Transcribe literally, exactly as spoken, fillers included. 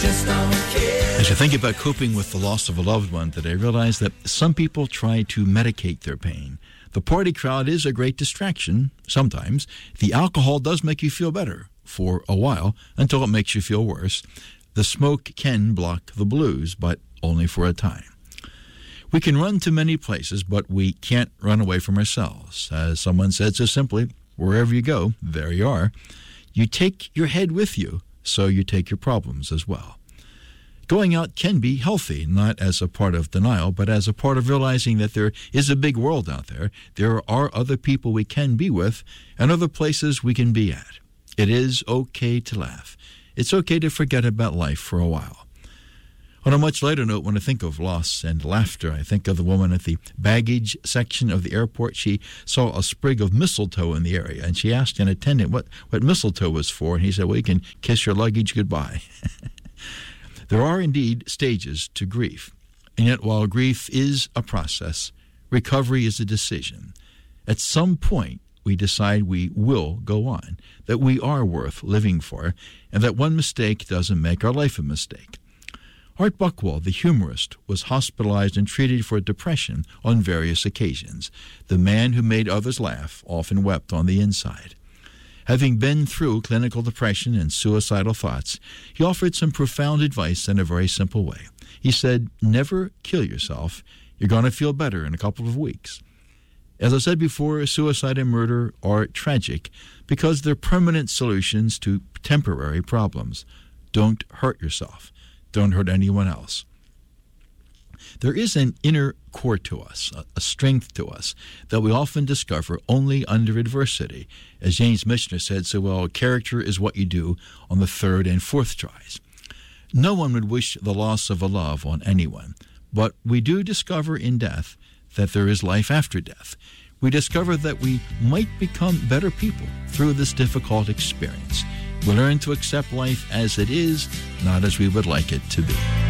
just don't care. As I think about coping with the loss of a loved one today, I realize that some people try to medicate their pain. The party crowd is a great distraction sometimes. The alcohol does make you feel better for a while until it makes you feel worse. The smoke can block the blues, but only for a time. We can run to many places, but we can't run away from ourselves. As someone said so simply, wherever you go, there you are. You take your head with you, so you take your problems as well. Going out can be healthy, not as a part of denial, but as a part of realizing that there is a big world out there. There are other people we can be with and other places we can be at. It is okay to laugh. It's okay to forget about life for a while. On a much lighter note, when I think of loss and laughter, I think of the woman at the baggage section of the airport. She saw a sprig of mistletoe in the area, and she asked an attendant what, what mistletoe was for, and he said, well, you can kiss your luggage goodbye. There are indeed stages to grief, and yet while grief is a process, recovery is a decision. At some point, we decide we will go on, that we are worth living for, and that one mistake doesn't make our life a mistake. Art Buchwald, the humorist, was hospitalized and treated for depression on various occasions. The man who made others laugh often wept on the inside. Having been through clinical depression and suicidal thoughts, he offered some profound advice in a very simple way. He said, never kill yourself. You're going to feel better in a couple of weeks. As I said before, suicide and murder are tragic because they're permanent solutions to temporary problems. Don't hurt yourself. Don't hurt anyone else. There is an inner core to us, a strength to us, that we often discover only under adversity. As James Michener said so well, character is what you do on the third and fourth tries. No one would wish the loss of a love on anyone, but we do discover in death that there is life after death. We discover that we might become better people through this difficult experience. We learn to accept life as it is, not as we would like it to be.